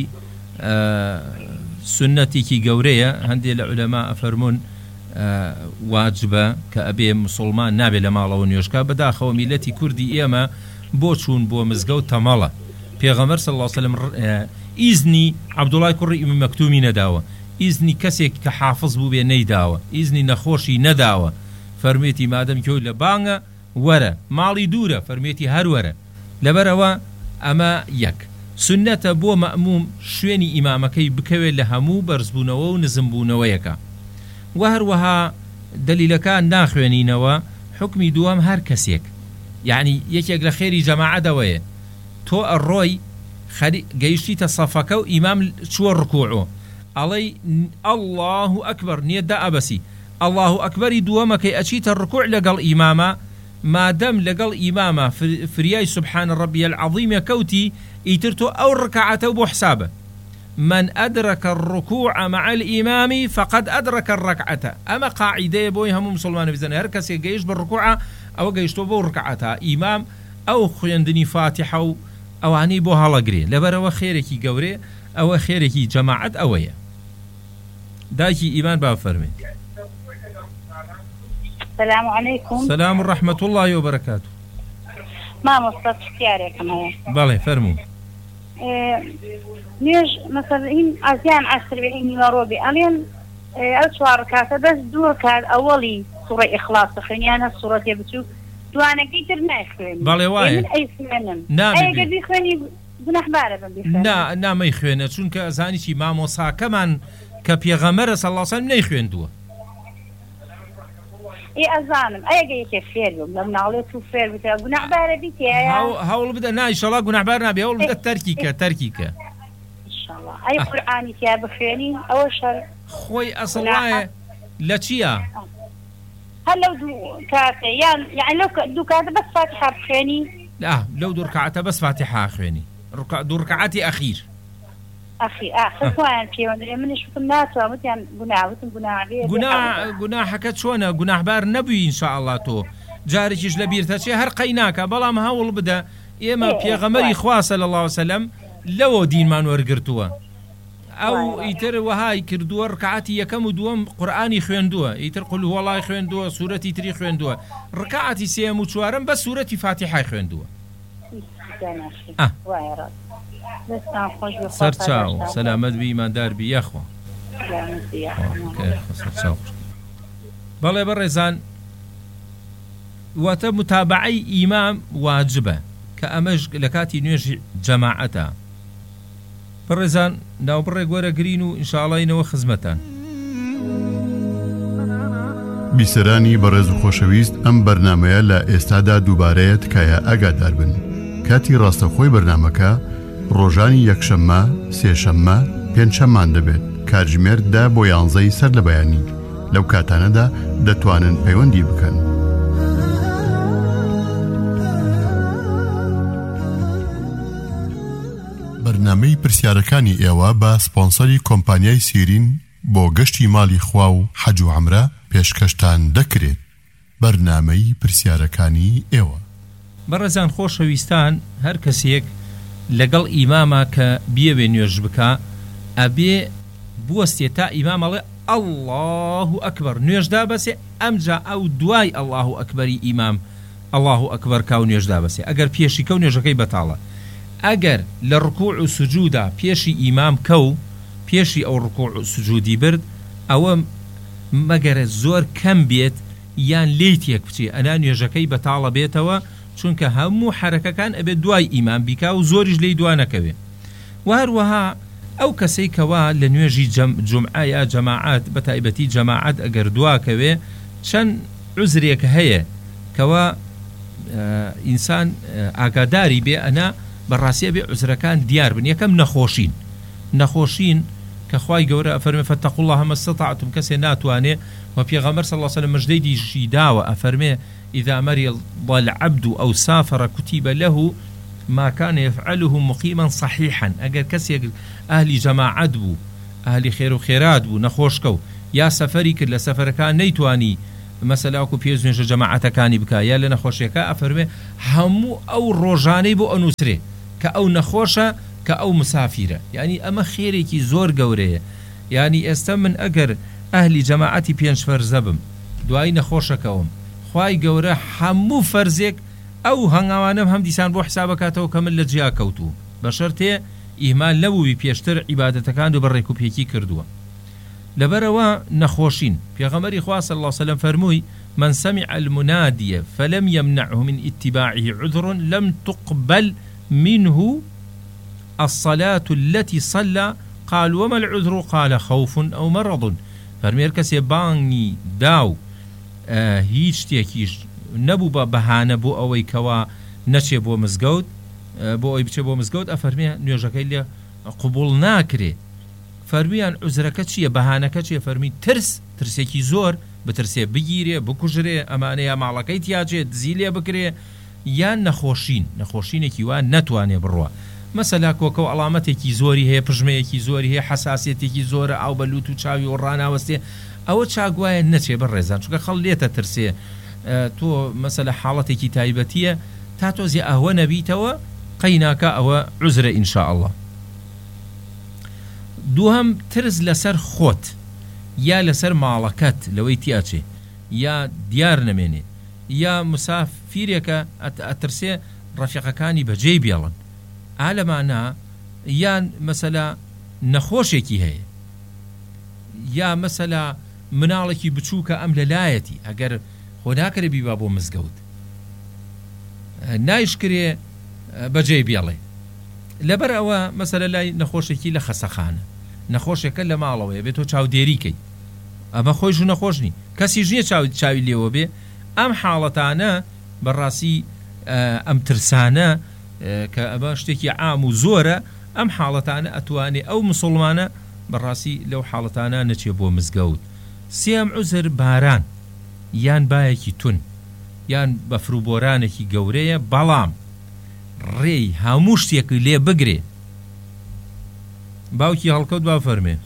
Speaker 1: سنەتێکی گەورەیە هەندێک لە عولەما ئەفەرمون واجبە کە ئەبێ موسڵمان نابێت لە ماڵەوە نوێژکە بەداخەوە میلەتی کوردی ئێمە بۆ چوون بۆ مزگەوت تەمەڵە پێغەمبەر صلی الله علیه وسلم ئیزنی عەبدوڵای کوڕی ئومی مەکتومی نەداوە ئیزنی کەسێک کە حافظ بوو بێ نەیداوە ئیزنی نەخۆشی نەداوە فەرمێتی مادەم کەوت لە بانگە وەرە ماڵی دوورە فەرمێتی هەر وەرە لەبەرەوە ئەمە یەک سنەتە بۆ مەئموم شوێنی ئیمامەکەی بکەوێت لە هەموو بەرزبوونەوە و نزمبوونەوەیەکە و هەروەها دەلیلەکان ناخوێنینەوە حکمی دووەم هەر کەسێک یعنی یەکێک لە خێری جەماعەتەوەیە تۆ ئەڕۆی گەیشتیتە سەفەکە و ئیمام چووە ڕکووعۆ ئەڵێی ئەڵڵاهو ئەکبەر نیەتدا ئەبەسی ئەڵڵاهو ئەکبەری دووەمەکەی ئەچیتە ڕکووع لەگەڵ ئیمامە مادەم لەگەڵ ئیمامە فریای سبحان ربی العظیم کەوتی ئیتر تۆ ئەو ڕکعەتە بۆ حسابە من أدرك الركوع مع الإمام فقد أدرك الركعة أما قاعدة بوي هم مسلمان بزن هر كسي جيش بالركوع أو جيش تو بو ركعتها إمام أو خيندني فاتحة أو عني بو هالجري لبروا خيرك جوري أو خيرك جماعة أويا دايكي إيمان باب فرمي
Speaker 6: السلام عليكم.
Speaker 1: السلام ورحمة الله وبركاته.
Speaker 6: ما مصطفى اختيارك معايا.
Speaker 1: بالي فرمو.
Speaker 6: نيج مثلا هين أزيان 40 روبي ألين أشوار كاسة بس دور كان أولي سورة إخلاص خليني أنا السورة يبتو دوانا كيتر ناخذني.
Speaker 1: بالي واي.
Speaker 6: من أي سنن.
Speaker 1: نعم.
Speaker 6: أي قد يخوني جناح بارد بيخوني.
Speaker 1: نعم ما يخوني شون كأزاني شيء ما موسى كمان كبيغمر صلى الله عليه وسلم نيخون دوا.
Speaker 6: إيه أزانم أي جاي كفير يوم لما عليته فير بتاع جناح بارد بيتيا.
Speaker 1: هاول بدأ إن شاء الله جناح بارد نبي هاول بدأ تركيك.
Speaker 6: إن شاء الله أي قرآن تيا بخيرني أول شر.
Speaker 1: خوي أصلاً لا شيء.
Speaker 6: هل لو دو كاتة يعني لو دو كاتة بس فاتحة بخيرني.
Speaker 1: لا لو دو ركعته بس فاتحة أخواني دو ركعتي أخير
Speaker 6: خوان في من شوف الناس ومتين
Speaker 1: جناح حكت شونا جناح بار نبي إن شاء الله تو جاريش لبيرتا شيء هر قيناك بلا ما هول بدا إما في غمري خوا صلى الله عليه وسلم لو دين ما نورجرتوا أو يتر وهاي كردوا ركعتي يكم دوم قرآني خوندوا يتر قل هو الله خوندوا سورة تري خوندوا ركعتي سيمو شوارم بس سورة فاتحة خوندوا سرچاو سلامت بی ایماندار بی یخوا بەڵێ بەڕێزان واتە متابعەی ئیمام واجبە کە ئەمەش لە کاتی نوێژی جەماعەتە بەڕێزان ناوبڕێک وەرە گرین و ئینشاڵڵاینەوە خزمەتان
Speaker 2: بیسەرانی بەڕێز و خۆشەویست ئەم بەرنامەیە لە ئێستادا دووبارەیە تکایە ئاگادار بن کاتی ڕاستەخۆی بەرنامەکە ڕۆژانی یەکشەممە سێشەممە پێنجشەممان دەبێت کاتژمێر 10 بۆ 11 سەر لە بەیانی لەو کاتانەدا دەتوانن پەیوەندی بکەن بەرنامەی پرسیارەکانی ئێوە بە سپۆنسەری کۆمپانیای سیرین بۆ گەشتی ماڵی خوا و حەج و عەمرە پێشکەشتان دەکرێت بەرنامەی پرسیارەکانی ئێوە
Speaker 1: بەڕێزان خۆشەویستان هەر کەسێک لەگەڵ ئیمامە کە بیەوێ نوێژ بکە ئەبێ بوەستێ تا ئیمام ئەڵێ ئەڵڵاهو ئەکبەر نوێژدا بەسێ ئەمجا ئەو دوای ئەڵڵاهو ئەکبەری ئیمام ئەڵڵاهو ئەکبەر کاو نوێژدا بەسێ ئەگەر پێشی کەو نوێژەکەی بەتاڵە ئەگەر لە ڕکوع و سجوودا پێشی ئیمام کەو پێشی ئەو ڕکوع و سجوودی برد ئەوە مەگەرە زۆر کەم بێت یان لێی تێک بچێ ئەنا نوێژەکەی بەتاڵە بێتەوە چونکە هەموو حرەکەکان ئەبێت دوای ئیمام بیکا و زۆریش لێی دوانەکەوێ و هەروەها ئەو کەسەی کەوا لە نوێژی جومعە یا جەماعەت بە تایبەتی جەماعەت ئەگەر دواکەوێ چەند عوزرێک هەیە کەوا ئینسان ئاگاداری بێ ئەنا بەڕاستیە بێ عوزرەکان دیار بن یەکەم نەخۆشین کە خوای گەورە ئەفەرمێ فەتەقوا الله ما استطعتم کەسێ ناتوانێ و پێغەمبەر صلی الله علیه وسلم مژدەی دیشی داوە ئەفەرمێ إذا مرض العبد أو سافر كتب له ما كان يفعله مقيما صحيحا أجر كسي أهل جماعة بو ئەهلی خێر و خێرات بوو نەخۆشکە و یا سەفەری کرد لە سەفەرەکان نەیتوانی مەسەلاوەکو پێ نوێژە جەماعەتەکانی بکە یا لە نەخۆشیەکە ئەفەرمێ هەموو ئەو ڕۆژانەی بۆ ئەنووسرێ کە ئەو نەخۆشە کە ئەو مسافیرە. یعنی ئەمە خێرێکی زۆر گەورەیە. یعنی ئێستا من ئەگەر ئەهلی جەماعەتی 5 فەرزە بم دوایی نەخۆشەکەوم خوای گەورە هەموو فەرزێک ئەو هەنگاوانم هەم دیسان بۆ حسابەکاتەوە کە من لە جیا کەوتوو بە شەرتێ ئیهمال نەبووی پێشتر عیبادەتەکان و بەڕێک و پێکی کردووە. لەبەرەوە نەخۆشین پێغەمبەری خوا صلی الله عليه وسلم فەرمووی من سمع المنادي فلم يمنعه من اتباعه عذر لم تقبل منه الصلاة التي صلى قال وما العذر قال خوف أو مرض. فەرمێر کەسێ بانگی داو هیچ شتێکیش نەبوو بە بەهانە بۆ ئەوەی کەوا نەچێ بۆ مزگەوت بۆ ئەوی بچێ بۆ مزگەوت ئەفەرمێ نوێژەکەی لێ قبول ناکرێ. فەرمیان عوزرەکە چییە بەهانەکە چیە؟ فەرمی ترسێکی زۆر بترسێ بگیرێ بکوژرێ ئەمانەیە ماڵەکەی تیاچێ دزی لێ بکرێ یان نەخۆشینێکی وان نەتوانێ بڕوە. مەسەلا کۆکە و ئەڵامەتێکی زۆری هەیە پژمەیەکی زۆری هەیە حساسیەتێکی زۆرە ئاو بەلووت و چاوی و ڕاناوەستێ ئەوە چاگوایە نەچێ بەڕێزان چونکە خەڵ لێتە ترسێ تۆ مەسەلا حاڵەتێکی تایبەتیە تا تۆزی ئەوە نەبیتەوە قەیناکە ئەوە عوزرە ئینشاء الله. دووهەم ترس لەسەر خۆت یا لەسەر ماڵەکەت لەوەی تیاچێ یا دیار نەمێنێ یا مسافیرێکە ئەترسێ ڕەفیقەکانی بەجێی بێڵن ئالەمانە یان مەسەلا نەخۆشێکی هەیە یا مەسەلا مناڵێکی بچووکە ئەم لەلایەتی ئەگەر خۆناکرێ بیبا بۆ مزگەوت نایشکرێ بەجێی بێڵێ. لەبەر ئەوە مەسەلە لای نەخۆشێکی لە خەسەخانە نەخۆشێکە لە ماڵەوەیە بێت تۆ چاودێریکەی ئەمە خۆیش و نەخۆشنی کەسی ژنیە چاوی لێوە بێ ئەم حاڵەتانە بەڕاستی ئەم ترسانە کە ئەمە شتێکی عام و زۆرە ئەم حاڵەتانە ئەتوانێ ئەو مسلمانە بەڕاستی لەو حاڵەتانە نەچێ بۆ مزگەوت. سێم عوزر باران یان بایەکی تون یان بەفروبۆرانێکی گەورەیە بەڵام ڕێی هەموو شتێک لێ بگرێ. باوکی هەڵکەوت با فەرمێ.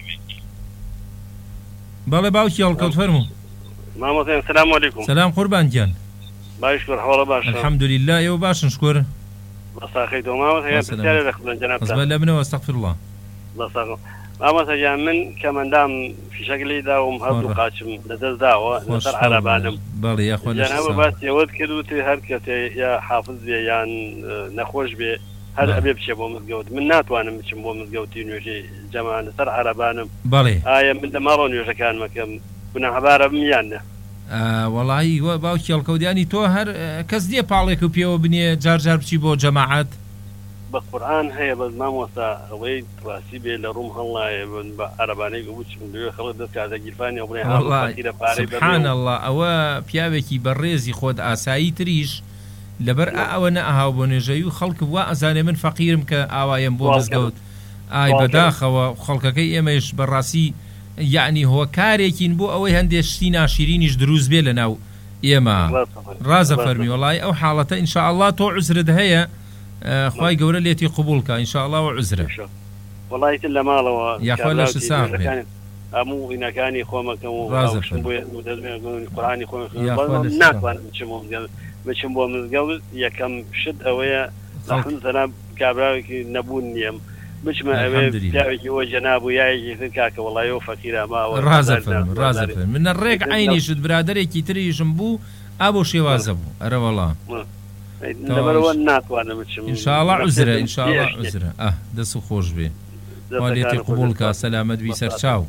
Speaker 1: بەڵێ باوکی هەڵکەوت فەرموو.
Speaker 7: مامۆستای سلام عەلەیکوم.
Speaker 1: سلام قوربانگیان.
Speaker 7: باش شکر حواڵە باش.
Speaker 1: الحەمدولله ئێوە باشن شکر.
Speaker 7: بەساخەیتەوە مامۆستای پرسیارێک لە خوێن جەناب.
Speaker 1: بەس لەبنەوە ئەستەغفر الله.
Speaker 7: بەساخە. مامۆستا گیان من کەمەندام فیشەک لێ داوم هەردوو قاچم لەدەست داوە لەسەر عەرەبانم.
Speaker 1: بەڵێ یاخوا
Speaker 7: جەناب باسی ئەوەت کردوتی هەر کەسێ یا حافظ بێ یان نەخۆش بێ هەر ئەبێ بچێ بۆ مزگەوت من ناتوانم بچم بۆ مزگەوتی نوێژەی جەماعەت لەسەر عەرەبانم.
Speaker 1: بەڵێ
Speaker 7: ئایا من لە ماڵەوە نوێژەکان مەکەم گوناهبارە بم یان نە؟
Speaker 1: وەڵی باوکی هەڵکەوتیانی تۆ هەر کەس دێ پاڵێک و پێوە بنێ جار جار بچی بۆ جەماعەت
Speaker 7: بە قورئان هەیە بەس مامۆستا ئەوەی ڕاستی بێ لە ڕووم هەڵایە بە عەرەبانەی بچم لێ خەڵک دەست کاتە گیرفانی ئەو بڵێ هەڵی پارەی
Speaker 1: سبحان الله ئەوە پیاوێکی بەڕێزی خۆت ئاسایی تریش لەبەر ئەوە نەئاهاو بۆ نوێژەی و خەڵک وا ئەزانێ من فەقیرم کە ئاوایم بۆ مزگەوت ئای بەداخەوە خەڵکەکەی ئێمەش بەڕاستی یعنی هۆکارێکین بۆ ئەوەی هەندێک شتی ناشیرینیش دروست بێ لە ناو ئێمە. ڕازە فەرمی وەڵی ئەو حاڵەتە ئینشاء الله تۆ عوزرت هەیە خوای گەورە لێتی قبولکە ئینشاء الله و عوزرە.
Speaker 7: وەڵی تر لە ماڵەوە
Speaker 1: یاخوا لەش ساغ بێ
Speaker 7: هەموو ئینەکانی خۆمەکەم و قورئانی خۆم ناتوانم بچم بۆ مزگەوت. یەکەم شت ئەوەیە سەلام کابراوێکی نەبوون نیم بچمە ئەوێ پیاوێکی ئەوە جەناب و یایەکی تر کاکە وەڵایەوە فەقیرە ماوە
Speaker 1: ڕازە منە ڕێک عینیشت برادەرێکی تریشم بوو ئابۆ شێوازە بوو ئەرە وەڵا
Speaker 7: لەبەرەوە ناتوانم بچم
Speaker 1: ئینشاء الله عوزرە ئینشاء الله عوزرە دەست و خۆش بێ والێتی قبولکە سەلامەت بی سەرچاو.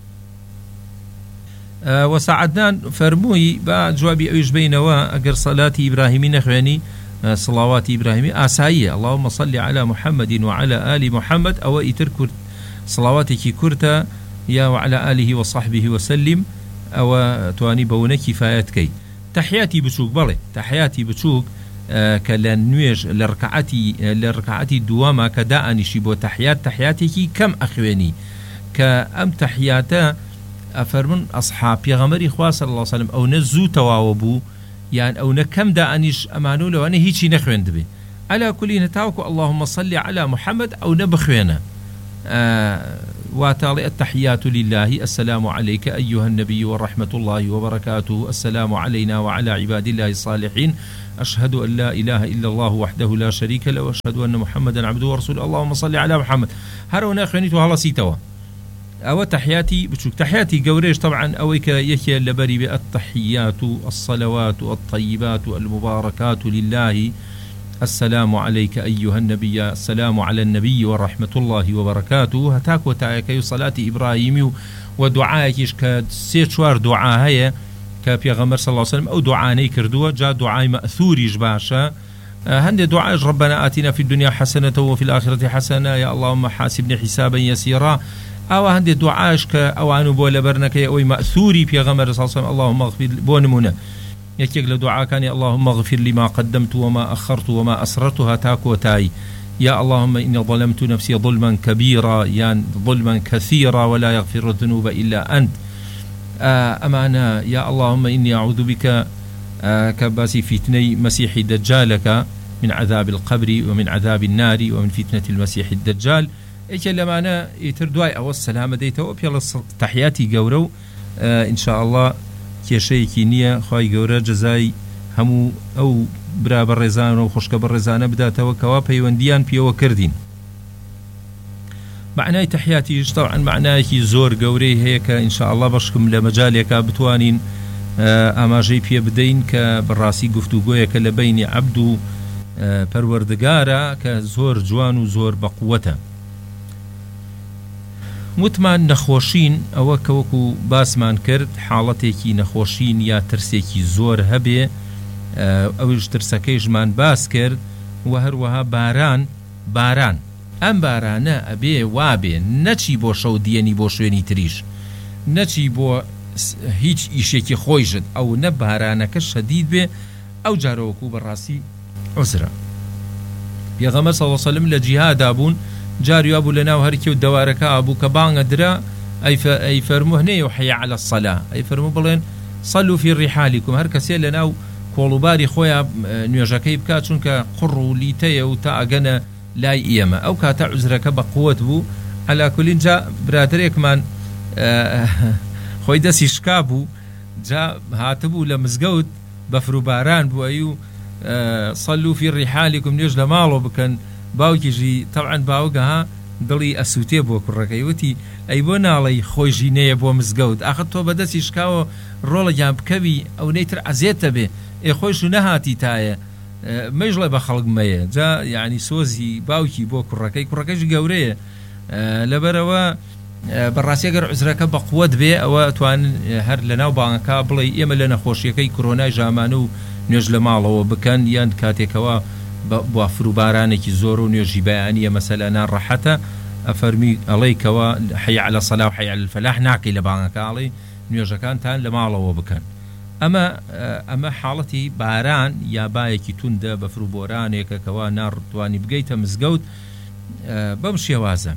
Speaker 1: وەسەعەدنان فەرمووی با جوابی ئەویش بینەوە ئەگەر سەلاتی ئیبراهیمی نەخوێنی صلوات إبراهيمي آسائية اللهم صل على محمد وعلى آل محمد أو إتر كرت صلواتك كرتا يا وعلى آله وصحبه وسلم أو تواني بونك كفايتك. تحياتي بشوك بلي تحياتي بشوك كلا نويج لركعتي دوامة كداء نشيبو تحياتك كم أخواني كأم تحياتا أفرمن أصحاب يغمري خواه صلى الله عليه وسلم أو نزو تواوبو يعني أو نكم دانيش أمانو لو أنا هيجي نخوين دبي على كل نتاوكو اللهم صل على محمد أو نبخوينا واتالي التحيات لله السلام عليك أيها النبي ورحمة الله وبركاته السلام علينا وعلى عباد الله الصالحين أشهد أن لا إله إلا الله وحده لا شريك له وأشهد أن محمدا عبده ورسوله اللهم صل على محمد هرونا خينيتو هلا سيتوا أو تحياتي بتشوك تحياتي قوريش طبعا أويك يكي لبري بالتحيات الصلوات الطيبات المباركات لله السلام عليك أيها النبي السلام على النبي ورحمة الله وبركاته هتاك وتاكي صلاة إبراهيم ودعائكش كسيتشوار دعاء هي كبيغمبر صلى الله عليه وسلم أو دعاني كردوه جاء دعاء مأثوري جباشا هندي دعاء ربنا آتنا في الدنيا حسنة وفي الآخرة حسنة يا اللهم حاسبني حسابا يسيرا أو هندي دعاءش كأوانو بولا برنك أو مأثوري بيغمبر صلى الله عليه وسلم اللهم اغفر بونمنا يكيك لدعاء كان يا اللهم اغفر لي ما قدمت وما أخرت وما أسررت هتاك وتاي يا اللهم إني ظلمت نفسي ظلما كبيرا يعني ظلما كثيرا ولا يغفر الذنوب إلا أنت أمانا يا اللهم إني أعوذ بك كباسي فتني مسيح دجالك من عذاب القبر ومن عذاب النار ومن فتنة المسيح الدجال إيش لما أنا يتردواي أو السلام ديته وبيلا تحياتي قورو إن شاء الله كيشيكي نية خواهي قورا جزاي همو أو برا بالرزان وخشك بالرزان بداته وكوابي وانديان بيو كردين معناي تحياتي طبعا معناي زور قوري هيك إن شاء الله بشكم لمجالك بتوانين ئاماژەی پێ بدەین کە بەڕاستی گفتوگۆیەکە لە بینی عەبد و پەروەردگارە کە زۆر جوان و زۆر بەقووەتە. وتمان نەخۆشین ئەوە کە وەکو باسمان کرد حاڵەتێکی نەخۆشین یا ترسێکی زۆر هەبێ ئەوش ترسەکەیشمان باس کرد و هەروەها باران ئەم بارانە ئەبێ وابێ نەچی بۆ شەو دیێنی بۆ شوێنی تریش نەچی بۆ هیچ ئیشێکی خۆیشت ئەو نە بارانەکە شەدید بێ ئەو جارەوەکو بەڕاستی عوزرە. پێغەمبەر صلی الله علیه و سلم لە جیهادا بوون جاریا بوو لە ناو هەرکێ و دەوارەکە ئابوو کە بانگە درا ئەی فەرموو هەنێ و حەیە عەلە الصەلا ئەی فەرموو بڵێن صەلوا فی ڕیحالیکم هەر کەسێ لە ناو کۆڵوباری خۆیان نوێژەکەی بکات چونکە قڕ و لیتەیە و تا ئەگەنە لای ئێمە ئەو کاتە عوزرەکە بە قووەت بوو عەلا کولین جا برادرێکمان خۆی دەستی شکا بوو جا هاتبوو لە مزگەوت بەفر و باران بوو ئەی و صەلوا فی ڕیحالیکم نوێژ لە ماڵەوە بکەن باوکیژی طبعا باوگەها دڵی ئەسووتێ بۆ کوڕەکەی وتی ئەی بۆ ناڵی خۆی ژینەیە بۆ مزگەوت ئاخر تۆ بەدەستی شکاوە ڕۆڵەیان بکەوی ئەو نەیتر عەزێتە بێ ئێ خۆیش و نەهاتی تایە مەیژڵێ بە خەڵک مەیە جا یعنی سۆزی باوکی بۆ کوڕەکەیش گەورەیە لەبەرەوە بەڕاستی ئەگەر عوزرەکە بە قووەت بێ ئەوە توانن هەر لە ناو بانگەکە بڵێ ئێمە لە نەخۆشیەکەی کۆرۆنای ژامانە و نوێژ لە ماڵەوە بکەن یان کاتێکەوە بۆ فروبارانێکی زۆر و نوێژی بەیانیە مەسەلە ناڕەحەتە ئەفەرمی ئەڵێیکەوە حەیە عەلە الصەلا و حەیە عەلە الفەلاح ناکەی لە بانگەکە ئەڵێ نوێژەکانتان لە ماڵەوە بکەن. ئەمە حاڵەتی باران یا بایەکی توندە بە فروبۆرانێکە کەوا ناڕتوانی بگەیتە مزگەوت بەم شێوازە.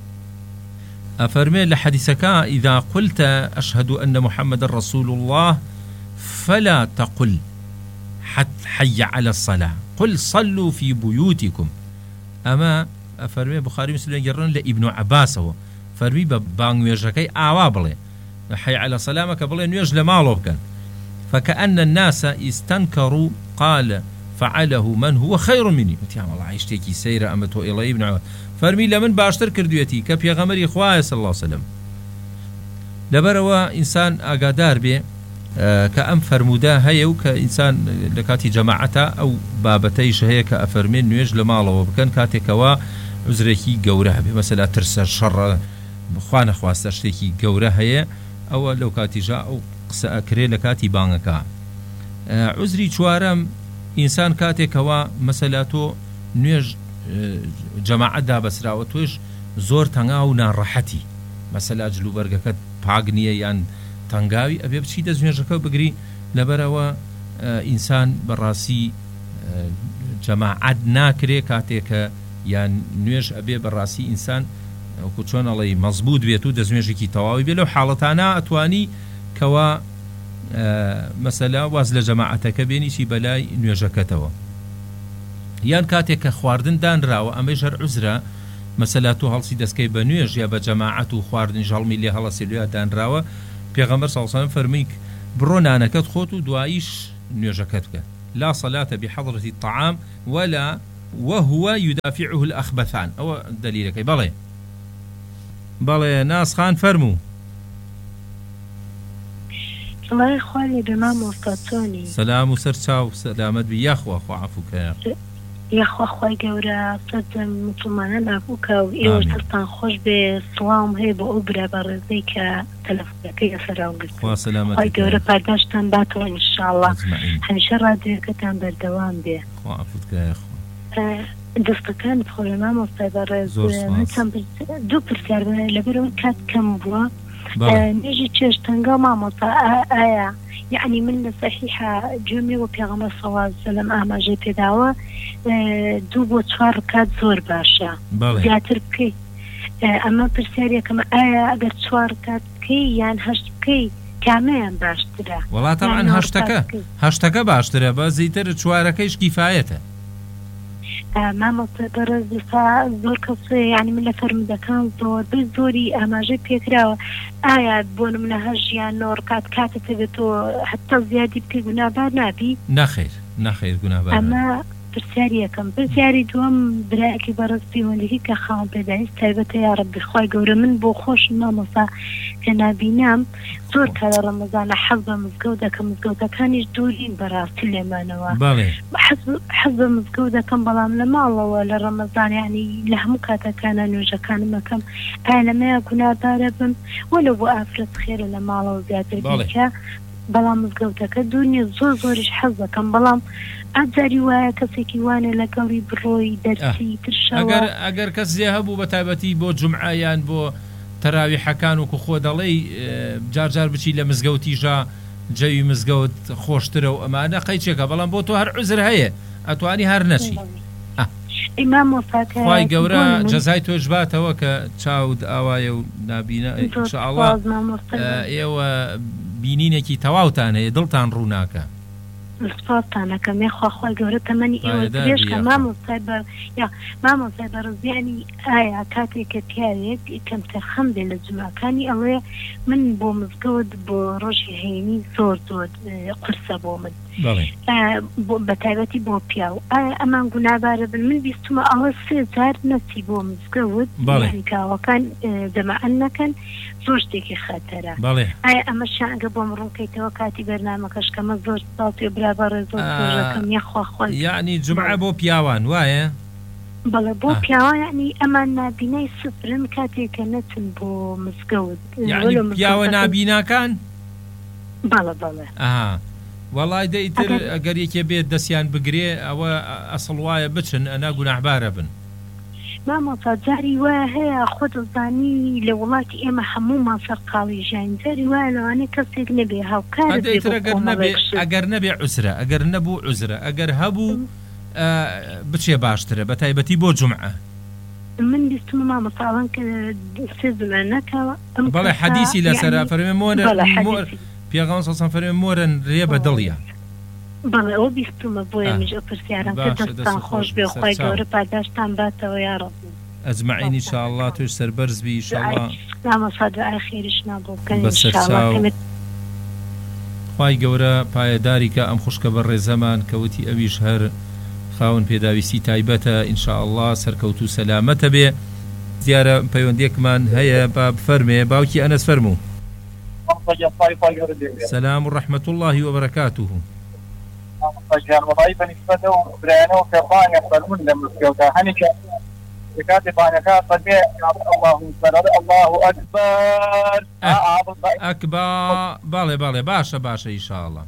Speaker 1: أفرمي لحديثك إذا قلت أشهد أن محمد رسول الله فلا تقل حي على الصلاة قل صلوا في بيوتكم. أما أفرمي بخاري مسلم يقرن لابن عباس هو فرمي ببان ويجكي أوابله حي على الصلاة كبلين يجل مالو كان فكأن الناس استنكروا قال فعله من هو خير مني يا الله عيشتكي سيرة أمته إلى ابن عباس فرمي لمن باشتر کردویەتی کە پێغەمبەری خوایە صلی الله علیه وسلم. لەبەرەوە ئینسان ئاگادار بێ کە ئەم فەرموودە هەیە و کە ئینسان لە کاتی جەماعەتە ئەو بابەتەیش هەیە کە ئەفەرمێن نوێژ لە ماڵەوە بکەن کاتێکەوە عوزرێکی گەورە هەبێ مەسەلا ترسە شەڕە خوا نەخواستە شتێکی گەورە هەیە ئەوە لەو کاتیژا ئەو قسە ئەکرێ لە کاتی بانگەکە. عوزری چوارەم ئینسان کاتێکەوە مەسەلا تۆ نوێژ جەماعەتدا بەسراوە توێش زۆر تەنگا و ناڕەحەتی مەسەلا جلوبەرگەکەت پاک نییە یان تەنگاوی ئەبێ بچی دەست نوێژەکە بگری لەبەرەوە ئینسان بەڕاستی جەماعەت ناکرێ کاتێکە یان نوێژ ئەبێ بەڕاستی ئینسان وەکو چۆن ئەڵێ مەزبوط بێت و دەست نوێژێکی تەواوی بێ لەو حاڵەتانە ئەتوانی کەوا مەسەلا واز لە جەماعەتەکە بێنیشی بەلای نوێژەکەتەوە یان کاتێک کە خواردن دانراوە ئەمەش هەر عوزرە مەسەلا تۆ هەڵسی دەستکەی بە نوێژ یا بە جەماعەت و خواردنی ژەڵمی لێ هەڵەسی لێ دانراوە پێغەمبەر صلی الله علیه و سلم فەرمووی بڕۆ نانەکەت خۆت و دواییش نوێژەکەت بکە لا صلاة بحضرة الطعام ولا وهو يدافعه الأخبثان أو دليلك بەڵێ ناس خان فەرموو
Speaker 8: الله خوالي بما مستطوني
Speaker 1: سلام وسرچاو سلامت بي ياخوا خو عفوك
Speaker 8: ياخوا خوي گەورە سەد مسلمانە نابووکە و ئێوە سەستان خۆش بێ سڵاوم هەیە بۆ ئەو برا بەڕێزەی کە تەلەفۆنەکەی لەسەراو گرت خوای گەورە پاداشتان باتەوە ئینشاءالله هەمیشە ڕادیۆکەتان بەردەوام بێ
Speaker 1: خوا عفوتکە یاخوا
Speaker 8: دەستەکان بخۆڵێ مامۆستای بەڕێز دوو پرسیار لەبەرەوەی کات کەم بووە نێژی چێشتەنگە مامۆستا ئایا يعني من صحيحة جمعي وبيغمبر صلى الله عليه وسلم ئاماژەی پێداوە 2 بۆ 4 ڕکات زۆر باشە زیاتر بکەی ئەمە پرسیارێکەمە ئایا ئەگەر 4 ڕکات بکەی یان 8 بکەی کامەیان باشترە
Speaker 1: وڵا تەمان هەشتەکە باشترە بەزیتر 4ەکەیش کیفایەتە
Speaker 8: مامۆستا بەڕێز زۆر کەس یعنی من لە فەرمودەکان زۆری ئاماژەی پێکراوە ئایا بۆ نمونە 8 یان 9 ڕکات کاتت بێتەوە حتا زیادی بکەی گوناهبار نابی
Speaker 1: نەخێر گوناهبار
Speaker 8: ئەمە پرسیاری یەکەم پرسیاری دووەم برایەکی بەڕێز پەیوەندیی کە خاوەن پێداویست تایبەتە یا ڕەبی خوای گەورە من بۆ خۆشم مامۆستا کە نابینام زۆر کار لە ڕەمەزانە حەز بە مزگەوت دەکەم مزگەوتەکانیش دوورین بەڕاستی لێمانەوە حەز بە مزگەوت دەکەم بەڵام لە ماڵەوە لە ڕەمەزان یعنی لە هەموو کاتەکانە نوێژەکانم ئەکەم ئایا لەمەیە گوناهبارە بم وەلو بۆ ئافرەت خێرە لە ماڵەوە زیاتر بیکە بەڵام مزگەوتەکە دوور نیە زۆریش حەز دەکەم بەڵام ئەجاری وایە کەسێکی وانە لەگەڵی بڕۆی دەرسی ترشەوە
Speaker 1: ئەگەر کەس زێ هەبوو بە تایبەتی بۆ جومعەیان بۆ تەراویحەکان وکو خۆ دەڵێی جارجار بچی لە مزگەوتیژە جەوی مزگەوت خۆشترە و ئەمانە قەیچێکە بەڵام بۆ تۆ هەر عوزر هەیە ئەتوانی هەر نەچی خوای گەورە جەزای تۆش باتەوە کە چاود ئاوایە و نابینە ئینشاءالله ئێوە بینینێکی تەواوتان هەیە دڵتان ڕووناکە
Speaker 8: سپاسانەکەم یاخواخوای گەورە تەمەنی ئێوە درێژ کە مامۆستای بەڕزیانی ئایا کاتێککە پیاوێت کەمتر خەم بێ لە جوماکانی ئەوەیە من بۆ مزگەوت بۆ ڕۆژی هەینی زۆر قورسە بۆ من بە تایبەتی بۆ پیاو ئەمان گوناهبارە بن من بیستمە ئەوە 3 جار نەچی بۆ مزگەوت کاوەکان جەماعەت نەکەن زۆر شتێکی خەتەرە ئایا ئەمە شانگە بۆم ڕوونکەیتەوە کاتی بەرنامەکەش کەمە زۆر ساڵی برابەڕێ زۆر زۆرەکەم یاخواخوای
Speaker 1: یعنی جومعە بۆ پیاوان وایە
Speaker 8: بەڵێ بۆ پیاوە یعنی ئەمان نابینەی سفرن کاتێککە نەچن بۆ مزگەوت
Speaker 1: پیاوە نابیناکان
Speaker 8: بەڵێ
Speaker 1: وەڵای دەیتر ئەگەر یەکێ بێت دەستیان بگرێ ئەوە ئەسڵ وایە بچن ئەنا گوناهبارە بن
Speaker 8: مامۆستا جاری وایە هەیە خۆ دەزانی لە وڵاتی ئێمە هەمومان سەرقاڵی ژین جاری وایە لەوانەیە کەسێک نەبێ هاوکارێت
Speaker 1: ئەگەر نەبێ عوزرە ئەگەر نەبوو عوزرە ئەگەر هەبوو بچێ باشترە بە تایبەتی بۆ جومعە
Speaker 8: من بیستمە مامۆستاوان کە 3 زمانەکەوە
Speaker 1: بەڵێ حەدیسی لەسەرا فەرمێ پێغەمبەر صلی الله علیه و سلم فەرمێ مۆرن ڕێ بە دڵیە
Speaker 8: بەڵێ ئەوە بیستمە بۆیە میش ئەو پرسیارم کە دەستان خۆش بێ خوای گەورە پاداشتان باتەوە یا ڕەب
Speaker 1: ئەجمعین ئینشاءالله توش سەربەرز بی ئینشاءالله
Speaker 8: مامۆستا دوعای خێریش نابۆ بکەن ئینشاءالله
Speaker 1: خوای گەورە پایەداری کە ئەم خوشکە بەڕێ زەمان کەوتی ئەویش هەر خاون پێداویستی تایبەتە ئینشاءالله سەرکەوتو سەلامەتە بێ دیارە پەیوەندێکمان هەیە با بفەرمێ باوکی ئەنەس فەرموو سلام ورحمة الله وبركاته
Speaker 9: جان وضعي بنسبته بريانه وكفاني يقبلون لما سكوتا هنيك كاتب انا كاتب الله
Speaker 1: اكبر بالي باشا ان شاء الله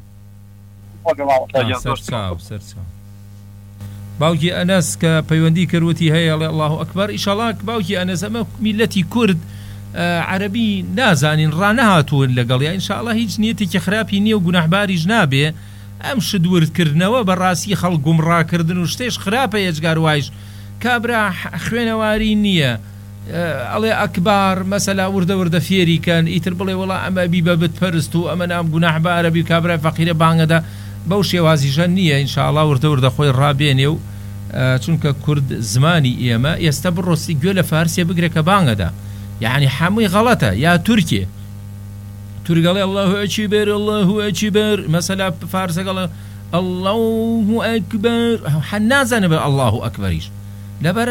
Speaker 1: سرساو باوکی ئەنەس کە پەیوەندی کردوتی هەیە الله ئەکبەر ئیشەڵا باوکی ئەنەس ئەمە میلەتی کورد عربی نازانین ڕانەهاتوون لەگەڵ یا ئینشاءالله هیچ نیەتێکی خراپی نییە و گوناهباریش نابێ ئەم شدوردکردنەوە بەڕاستی خەڵک گومڕاکردن و شتێش خراپە هێچگار وایش کابرا خوێنەواری نییە ئەڵێ ئەکبار مەسەلا وردە فێریکەن ئیتر بڵێ وەڵا ئەمە بی بە بتپەرست و ئەمە نام گوناهبارە بی کابرا فەقیرە بانگەدا بەو شێوازیژە نییە ئینشاءالله وردە خۆی ڕابێنێ و چونکە کورد زمانی ئێمە ئێستا بڕۆستی گوێ لە فارسیە بگرێ کە بانگەدا یعنی هەمووی غەڵەتە یا تورکێ تورگەڵێ الله ئەکبەر الله ئەکبەر مەسەلا فارسەگەڵە الله ئەکبەر نازانێ بە الله ئەکبەریش لەبەر